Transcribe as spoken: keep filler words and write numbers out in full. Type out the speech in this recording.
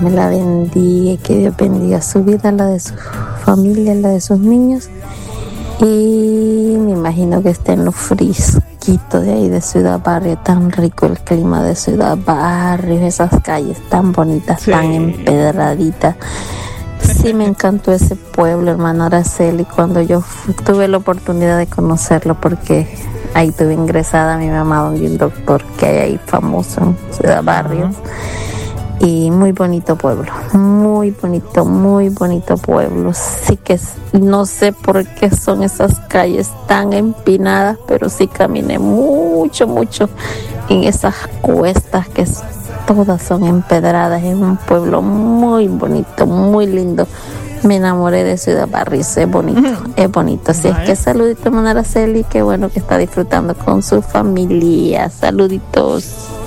me la bendiga y que Dios bendiga su vida, la de su familia, la de sus niños. Y me imagino que esté en lo frisquito de ahí de Ciudad Barrio, tan rico el clima de Ciudad Barrio, esas calles tan bonitas, sí, tan empedraditas. Sí, me encantó ese pueblo, hermana Araceli, cuando yo fu- tuve la oportunidad de conocerlo, porque ahí tuve ingresada a mi mamá donde un doctor que hay ahí famoso en Ciudad Barrio. Uh-huh. Y muy bonito pueblo, muy bonito, muy bonito pueblo. Sí que es, no sé por qué son esas calles tan empinadas, pero sí caminé mucho, mucho en esas cuestas que es, todas son empedradas. Es un pueblo muy bonito, muy lindo. Me enamoré de Ciudad Barrio, es bonito, uh-huh. es bonito. Así vale. Es que saludito, hermana Araceli, qué bueno que está disfrutando con su familia. Saluditos.